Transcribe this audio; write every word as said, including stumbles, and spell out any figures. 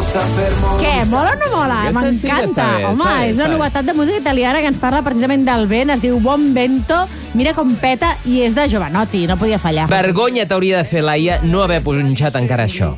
Què, mola o no mola? Aquesta sí que M'encanta. està bé, Home, està bé, és està una bé. novetat de música italiana que ens parla precisament del vent, es diu Buon Vento, mira com peta i és de Jovanotti, no podia fallar. Vergonya t'hauria de fer, Laia, no haver punxat encara això.